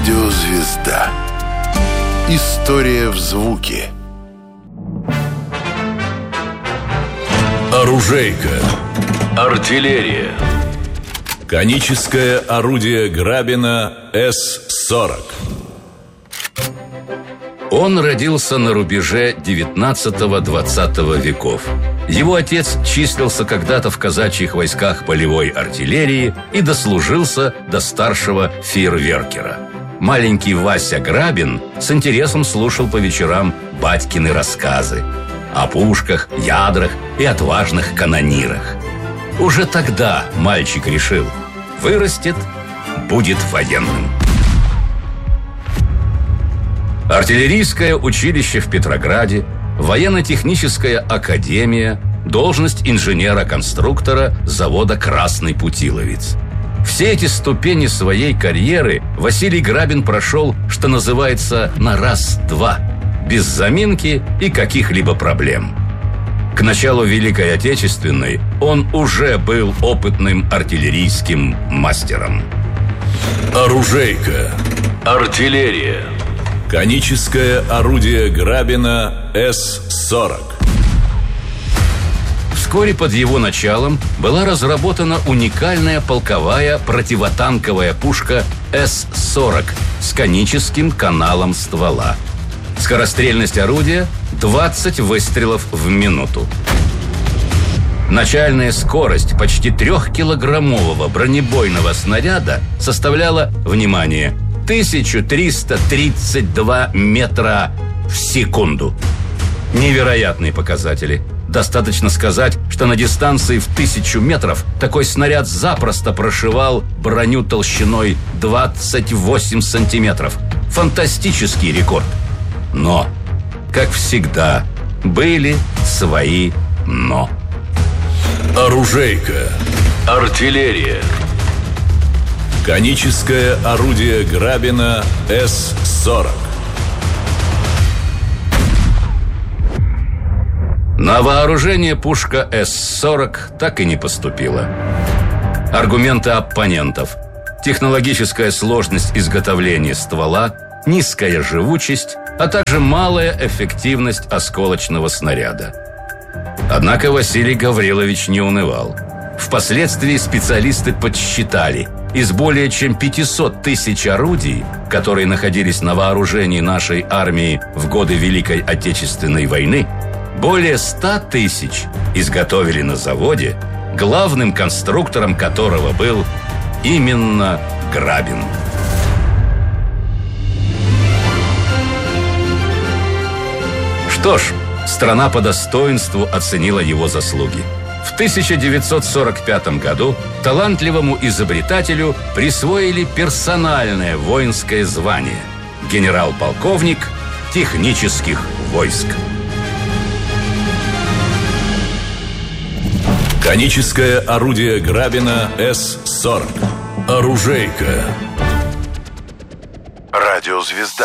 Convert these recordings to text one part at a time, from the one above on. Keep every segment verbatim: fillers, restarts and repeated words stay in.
Радиозвезда. История в звуке. Оружейка. Артиллерия. Коническое орудие Грабина эс сорок. Он родился на рубеже девятнадцатого-двадцатого веков. Его отец числился когда-то в казачьих войсках полевой артиллерии и дослужился до старшего фейерверкера. Маленький Вася Грабин с интересом слушал по вечерам батькины рассказы о пушках, ядрах и отважных канонирах. Уже тогда мальчик решил: вырастет, будет военным. Артиллерийское училище в Петрограде, военно-техническая академия, должность инженера-конструктора завода «Красный Путиловец». Все эти ступени своей карьеры Василий Грабин прошел, что называется, на раз-два, без заминки и каких-либо проблем. К началу Великой Отечественной он уже был опытным артиллерийским мастером. Оружейка. Артиллерия. Коническое орудие Грабина эс сорок. Вскоре под его началом была разработана уникальная полковая противотанковая пушка эс сорок с коническим каналом ствола. Скорострельность орудия – двадцать выстрелов в минуту. Начальная скорость почти трехкилограммового бронебойного снаряда составляла, внимание, тысяча триста тридцать два метра в секунду. Невероятные показатели. Достаточно сказать, что на дистанции в тысячу метров такой снаряд запросто прошивал броню толщиной двадцать восемь сантиметров. Фантастический рекорд. Но, как всегда, были свои «но». Оружейка. Артиллерия. Коническое орудие Грабина эс сорок. На вооружение пушка эс сорок так и не поступила. Аргументы оппонентов: технологическая сложность изготовления ствола, низкая живучесть, а также малая эффективность осколочного снаряда. Однако Василий Гаврилович не унывал. Впоследствии специалисты подсчитали: из более чем пятисот тысяч орудий, которые находились на вооружении нашей армии в годы Великой Отечественной войны, более ста тысяч изготовили на заводе, главным конструктором которого был именно Грабин. Что ж, страна по достоинству оценила его заслуги. В тысяча девятьсот сорок пятом году талантливому изобретателю присвоили персональное воинское звание – генерал-полковник технических войск. Коническое орудие Грабина эс сорок. Оружейка. Радиозвезда.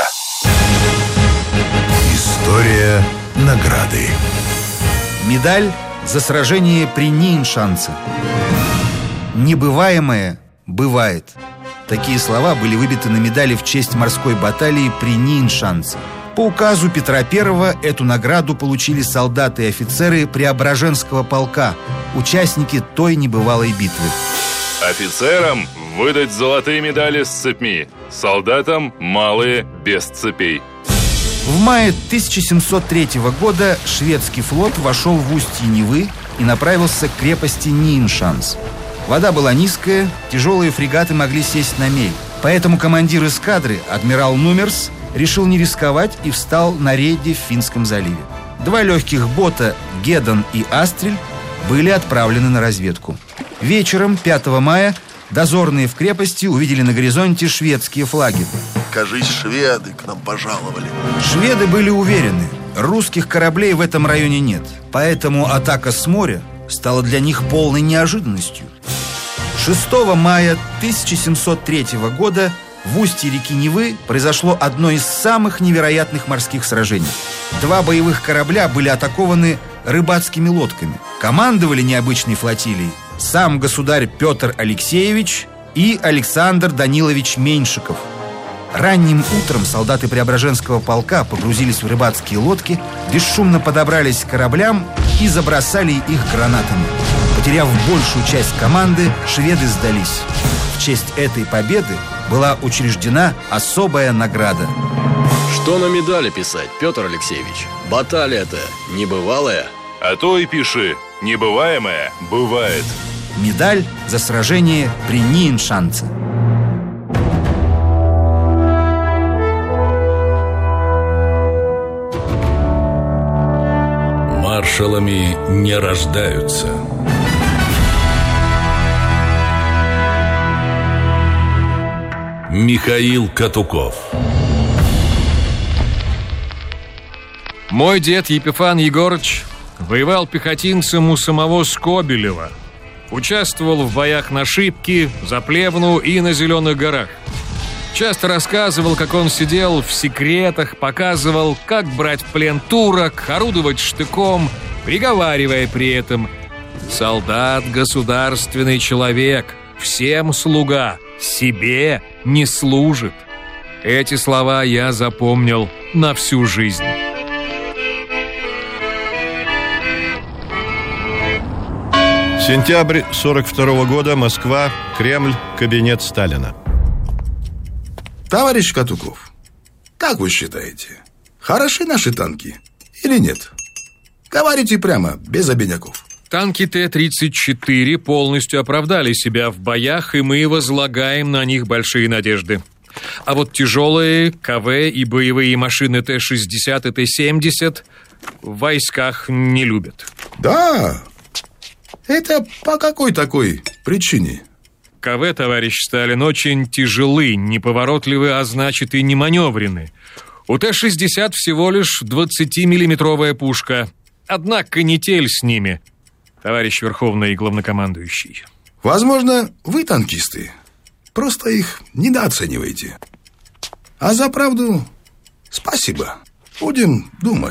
История награды. Медаль за сражение при Ниншанце. Небываемое бывает. Такие слова были выбиты на медали в честь морской баталии при Ниншанце. По указу Петра Первого эту награду получили солдаты и офицеры Преображенского полка, участники той небывалой битвы. Офицерам выдать золотые медали с цепьми, солдатам малые без цепей. В мае тысяча семьсот третьего года шведский флот вошел в устье Невы и направился к крепости Ниншанс. Вода была низкая, тяжелые фрегаты могли сесть на мель. Поэтому командир эскадры, адмирал Нумерс, решил не рисковать и встал на рейде в Финском заливе. Два легких бота «Гедон» и «Астрель» были отправлены на разведку. Вечером пятого мая дозорные в крепости увидели на горизонте шведские флаги. Кажись, шведы к нам пожаловали. Шведы были уверены, русских кораблей в этом районе нет. Поэтому атака с моря стала для них полной неожиданностью. шестого мая тысяча семьсот третьего года в устье реки Невы произошло одно из самых невероятных морских сражений. Два боевых корабля были атакованы рыбацкими лодками. Командовали необычной флотилией сам государь Петр Алексеевич и Александр Данилович Меньшиков. Ранним утром солдаты Преображенского полка погрузились в рыбацкие лодки, бесшумно подобрались к кораблям и забросали их гранатами. Потеряв большую часть команды, шведы сдались. В честь этой победы была учреждена особая награда. Что на медали писать, Петр Алексеевич? Баталия-то небывалая. А то и пиши: небываемое бывает. Медаль за сражение при Нииншанце. Маршалами не рождаются. Михаил Катуков. Мой дед Епифан Егорыч воевал пехотинцем у самого Скобелева. Участвовал в боях на Шипке, за Плевну и на Зеленых горах. Часто рассказывал, как он сидел в секретах, показывал, как брать в плен турок, орудовать штыком, приговаривая при этом: «Солдат — государственный человек, всем слуга, себе не служит». Эти слова я запомнил на всю жизнь. Сентябрь сорок второго года, Москва, Кремль, кабинет Сталина. Товарищ Катуков, как вы считаете, хороши наши танки или нет? Говорите прямо, без обиняков. Танки Т тридцать четыре полностью оправдали себя в боях, и мы возлагаем на них большие надежды. А вот тяжелые КВ и боевые машины Т шестьдесят и Т семьдесят в войсках не любят. Да, это по какой такой причине? КВ, товарищ Сталин, очень тяжелы, неповоротливы, а значит и не маневрены. У Т шестьдесят всего лишь двадцатимиллиметровая пушка. Одна канитель с ними, товарищ Верховный Главнокомандующий. Возможно, вы танкисты, просто их недооцениваете. А за правду спасибо. Будем думать.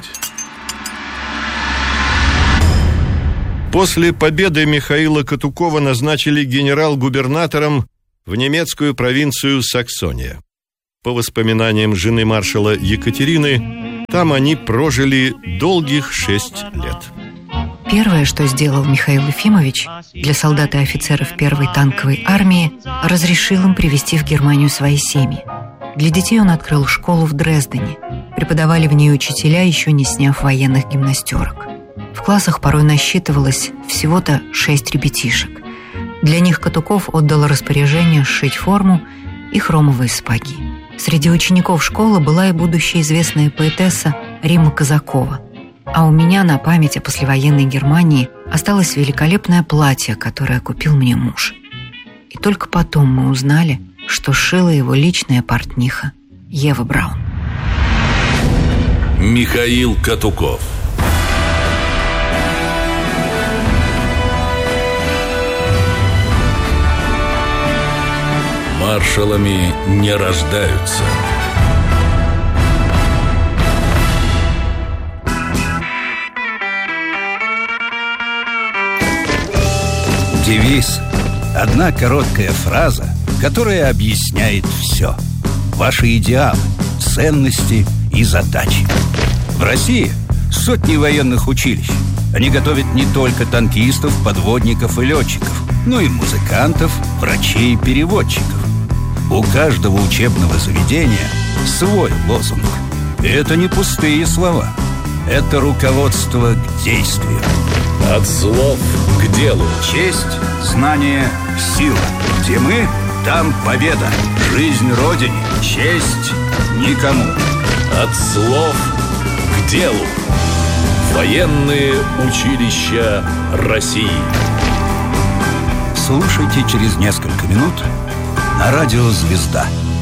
После победы Михаила Катукова назначили генерал-губернатором в немецкую провинцию Саксония. По воспоминаниям жены маршала Екатерины, там они прожили долгих шесть лет. Первое, что сделал Михаил Ефимович для солдат и офицеров первой танковой армии, разрешил им привезти в Германию свои семьи. Для детей он открыл школу в Дрездене. Преподавали в ней учителя, еще не сняв военных гимнастерок. В классах порой насчитывалось всего-то шесть ребятишек. Для них Катуков отдал распоряжение сшить форму и хромовые сапоги. Среди учеников школы была и будущая известная поэтесса Римма Казакова. А у меня на память о послевоенной Германии осталось великолепное платье, которое купил мне муж. И только потом мы узнали, что шила его личная портниха Ева Браун. Михаил Катуков. Маршалами не рождаются. Девиз – одна короткая фраза, которая объясняет все. Ваши идеалы, ценности и задачи. В России сотни военных училищ. Они готовят не только танкистов, подводников и летчиков, но и музыкантов, врачей и переводчиков. У каждого учебного заведения свой лозунг. И это не пустые слова. Это руководство к действию. От слов к делу. Честь, знание, сила. Где мы, там победа. Жизнь Родине, честь никому. От слов к делу. Военные училища России. Слушайте через несколько минут на радио «Звезда».